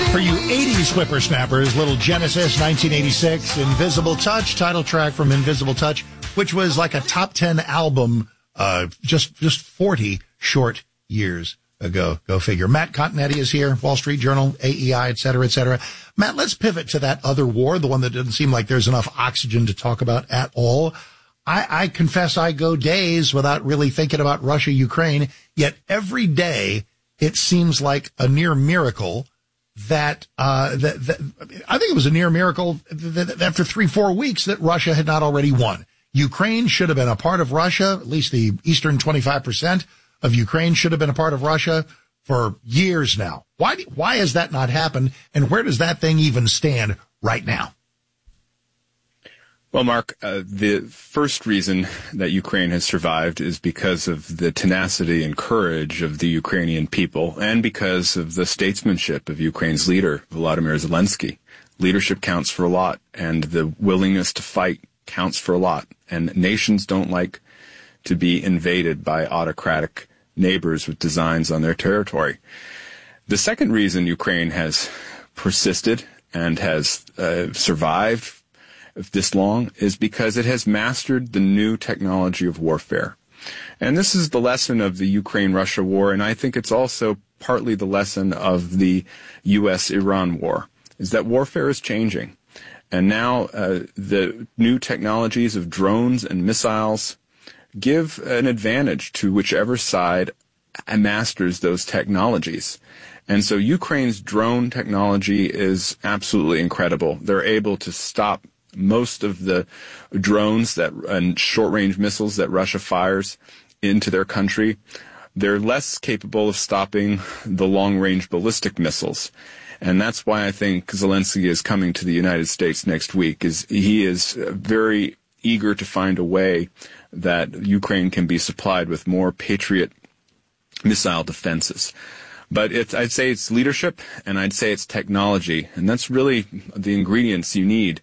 For you 80s whippersnappers, little Genesis, 1986, Invisible Touch, title track from Invisible Touch, which was like a top 10 album just 40 short years ago. Go figure. Matt Continetti is here, Wall Street Journal, AEI, et cetera, et cetera. Matt, let's pivot to that other war, the one that doesn't seem like there's enough oxygen to talk about at all. I confess I go days without really thinking about Russia, Ukraine, yet every day it seems like a near miracle that I think it was a near miracle that after 3-4 weeks that Russia had not already won. Ukraine should have been a part of Russia, at least the eastern 25% of Ukraine should have been a part of Russia for years now. Why has that not happened, and where does that thing even stand right now? Well, Mark, the first reason that Ukraine has survived is because of the tenacity and courage of the Ukrainian people and because of the statesmanship of Ukraine's leader, Volodymyr Zelensky. Leadership counts for a lot, and the willingness to fight counts for a lot. And nations don't like to be invaded by autocratic neighbors with designs on their territory. The second reason Ukraine has persisted and has survived this long is because it has mastered the new technology of warfare. And this is the lesson of the Ukraine-Russia war, and I think it's also partly the lesson of the U.S.-Iran war, is that warfare is changing. And now the new technologies of drones and missiles give an advantage to whichever side masters those technologies. And so Ukraine's drone technology is absolutely incredible. They're able to stop most of the drones and short-range missiles that Russia fires into their country. They're less capable of stopping the long-range ballistic missiles. And that's why I think Zelensky is coming to the United States next week, is he is very eager to find a way that Ukraine can be supplied with more Patriot missile defenses. But I'd say it's leadership, and I'd say it's technology, and that's really the ingredients you need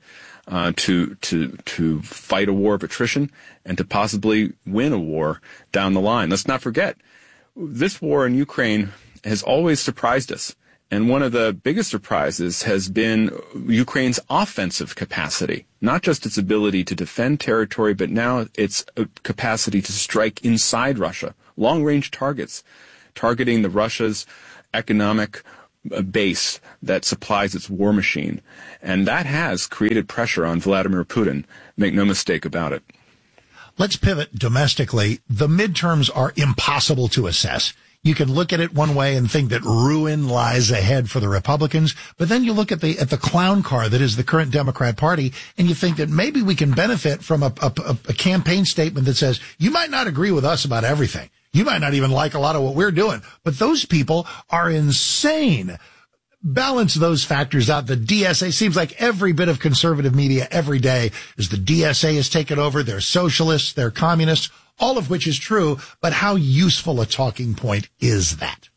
to fight a war of attrition and to possibly win a war down the line. Let's not forget, this war in Ukraine has always surprised us. And one of the biggest surprises has been Ukraine's offensive capacity, not just its ability to defend territory, but now its capacity to strike inside Russia, long-range targets, targeting the Russia's economic base that supplies its war machine. And that has created pressure on Vladimir Putin. Make no mistake about it. Let's pivot domestically. The midterms are impossible to assess. You can look at it one way and think that ruin lies ahead for the Republicans, but then you look at the clown car that is the current Democrat Party, and you think that maybe we can benefit from a campaign statement that says, you might not agree with us about everything. You might not even like a lot of what we're doing, but those people are insane. Balance those factors out. The DSA seems like every bit of conservative media every day is the DSA has taken over. They're socialists, they're communists, all of which is true. But how useful a talking point is that?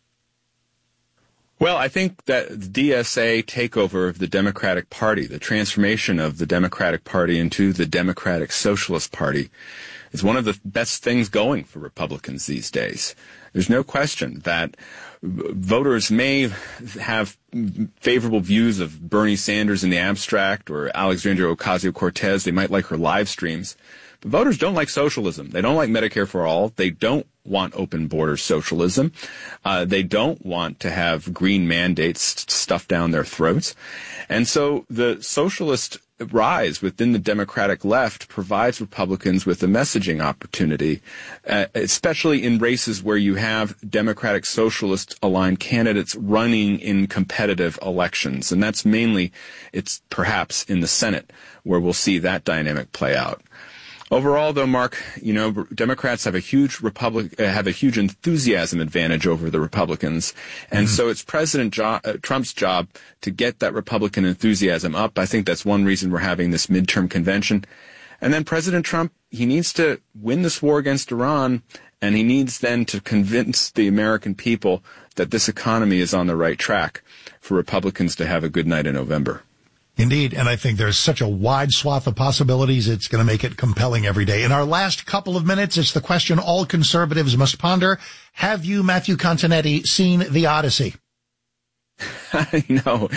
Well, I think that the DSA takeover of the Democratic Party, the transformation of the Democratic Party into the Democratic Socialist Party, is one of the best things going for Republicans these days. There's no question that voters may have favorable views of Bernie Sanders in the abstract or Alexandria Ocasio-Cortez. They might like her live streams. But voters don't like socialism. They don't like Medicare for all. They don't want open border socialism. They don't want to have green mandates stuffed down their throats. And so the socialist rise within the Democratic left provides Republicans with a messaging opportunity, especially in races where you have Democratic Socialist aligned candidates running in competitive elections. And that's mainly, it's perhaps in the Senate where we'll see that dynamic play out. Overall, though, Mark, Democrats have a huge enthusiasm advantage over the Republicans, and so it's President Trump's job to get that Republican enthusiasm up. I think that's one reason we're having this midterm convention. And then President Trump, he needs to win this war against Iran, and he needs then to convince the American people that this economy is on the right track for Republicans to have a good night in November. Indeed, and I think there's such a wide swath of possibilities, it's going to make it compelling every day. In our last couple of minutes, it's the question all conservatives must ponder. Have you, Matthew Continetti, seen The Odyssey? No,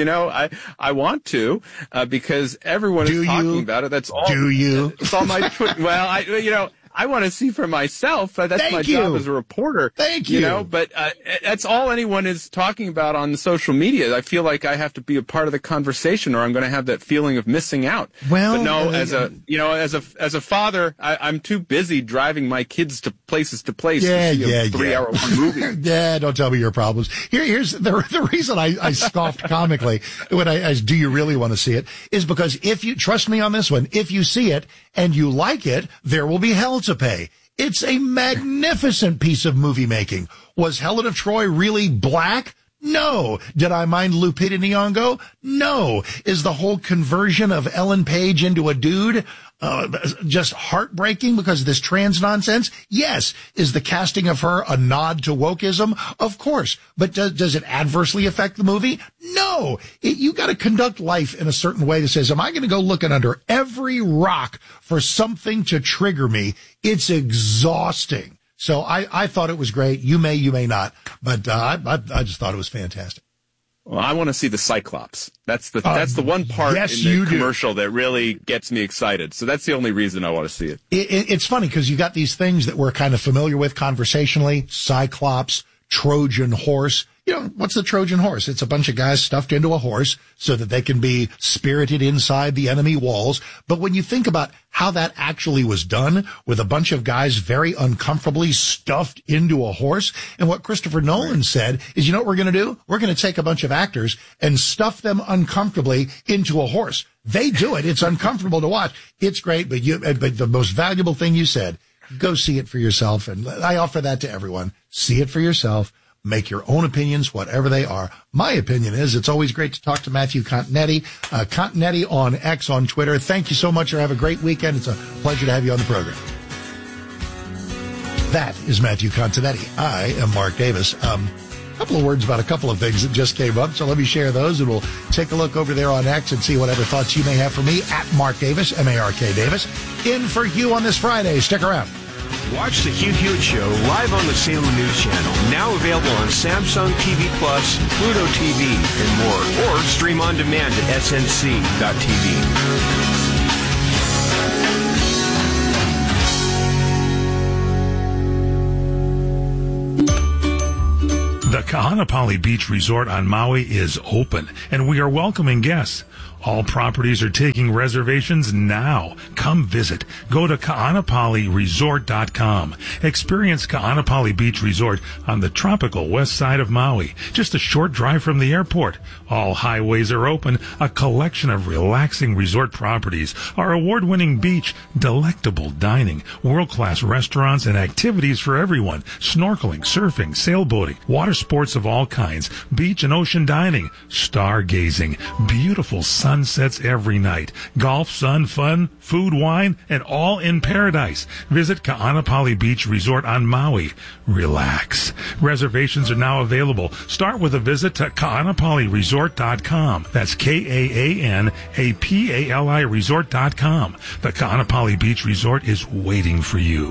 I want to, because everyone is talking about it. That's all. Do you? It's all my, well, I want to see for myself. That's my job as a reporter. Thank you. But that's all anyone is talking about on social media. I feel like I have to be a part of the conversation, or I'm going to have that feeling of missing out. Well, but no, as a father, I'm too busy driving my kids to places to place to see a 3-hour movie. Yeah, don't tell me your problems. Here's the reason I scoffed comically when I do you really want to see it, is because if you trust me on this one, if you see it and you like it, there will be hell to pay. It's a magnificent piece of movie making. Was Helen of Troy really black? No. Did I mind Lupita Nyong'o? No. Is the whole conversion of Ellen Page into a dude just heartbreaking because of this trans nonsense? Yes. Is the casting of her a nod to wokeism? Of course. But does it adversely affect the movie? No. You got to conduct life in a certain way that says, am I going to go looking under every rock for something to trigger me? It's exhausting. So I thought it was great. You may not, but I just thought it was fantastic. Well, I want to see the Cyclops. That's the one part in the commercial that really gets me excited. So that's the only reason I want to see it. It's funny because you got these things that we're kind of familiar with conversationally: Cyclops, Trojan horse. What's the Trojan horse? It's a bunch of guys stuffed into a horse so that they can be spirited inside the enemy walls. But when you think about how that actually was done, with a bunch of guys very uncomfortably stuffed into a horse, and what Christopher Nolan said is, you know what we're going to do? We're going to take a bunch of actors and stuff them uncomfortably into a horse. They do it. It's uncomfortable to watch. It's great, but the most valuable thing you said, go see it for yourself. And I offer that to everyone. See it for yourself. Make your own opinions, whatever they are. My opinion is it's always great to talk to Matthew Continetti. Continetti on X on Twitter. Thank you so much, or have a great weekend. It's a pleasure to have you on the program. That is Matthew Continetti. I am Mark Davis. A couple of words about a couple of things that just came up, so let me share those, and we'll take a look over there on X and see whatever thoughts you may have for me at Mark Davis, M-A-R-K Davis. In for Hugh on this Friday. Stick around. Watch the Hugh Hewitt Show live on the Salem News Channel, now available on Samsung TV Plus, Pluto TV, and more. Or stream on demand at snc.tv. The Kahanapali Beach Resort on Maui is open, and we are welcoming guests. All properties are taking reservations now. Come visit. Go to kahanapaliresort.com. Experience Kahanapali Beach Resort on the tropical west side of Maui, just a short drive from the airport. All highways are open, a collection of relaxing resort properties, our award-winning beach, delectable dining, world-class restaurants, and activities for everyone: snorkeling, surfing, sailboating, water sports of all kinds, beach and ocean dining, stargazing, beautiful sunsets every night, golf, sun, fun, food, wine, and all in paradise. Visit Kahanapali Beach Resort on Maui. Relax. Reservations are now available. Start with a visit to kahanapaliresort.com. That's Kahanapali resort.com. The Kahanapali Beach Resort is waiting for you.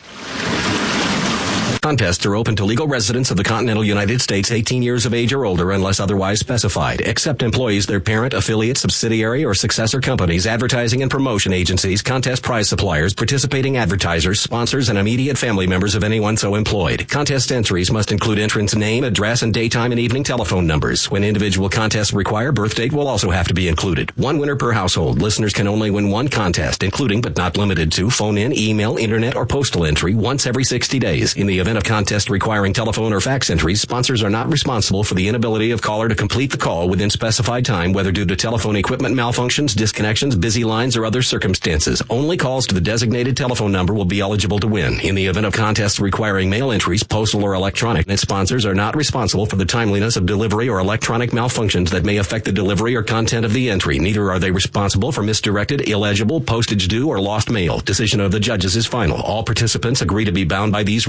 Contests are open to legal residents of the continental United States 18 years of age or older unless otherwise specified, except employees, their parent, affiliate, subsidiary, or successor companies, advertising and promotion agencies, contest prize suppliers, participating advertisers, sponsors, and immediate family members of anyone so employed. Contest entries must include entrant's name, address, and daytime and evening telephone numbers. When individual contests require, birth date will also have to be included. One winner per household. Listeners can only win one contest, including but not limited to phone-in, email, internet, or postal entry once every 60 days. In the event of contest requiring telephone or fax entries, sponsors are not responsible for the inability of caller to complete the call within specified time, whether due to telephone equipment malfunctions, disconnections, busy lines, or other circumstances. Only calls to the designated telephone number will be eligible to win. In the event of contests requiring mail entries, postal or electronic, sponsors are not responsible for the timeliness of delivery or electronic malfunctions that may affect the delivery or content of the entry. Neither are they responsible for misdirected, illegible, postage due, or lost mail. Decision of the judges is final. All participants agree to be bound by these rules. Void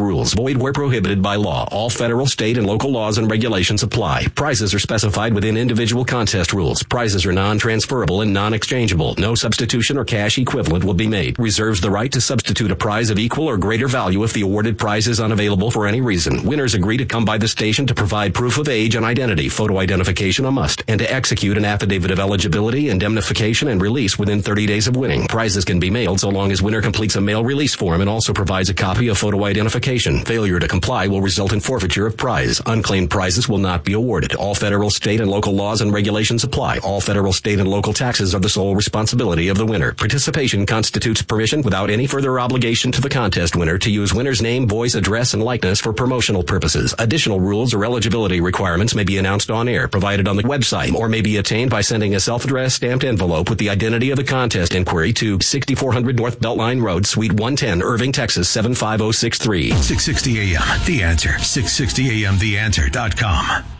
void where prohibited by law. All federal, state, and local laws and regulations apply. Prizes are specified within individual contest rules. Prizes are non-transferable and non-exchangeable. No substitution or cash equivalent will be made. Reserves the right to substitute a prize of equal or greater value if the awarded prize is unavailable for any reason. Winners agree to come by the station to provide proof of age and identity, photo identification a must, and to execute an affidavit of eligibility, indemnification, and release within 30 days of winning. Prizes can be mailed so long as winner completes a mail release form and also provides a copy of photo identification. Failure to comply will result in forfeiture of prize. Unclaimed prizes will not be awarded. All federal, state, and local laws and regulations apply. All federal, state, and local taxes are the sole responsibility of the winner. Participation constitutes permission without any further obligation to the contest winner to use winner's name, voice, address, and likeness for promotional purposes. Additional rules or eligibility requirements may be announced on air, provided on the website, or may be attained by sending a self-addressed stamped envelope with the identity of the contest inquiry to 6400 North Beltline Road, Suite 110, Irving, Texas 75063. 660 AM, The Answer. 660amtheanswer.com.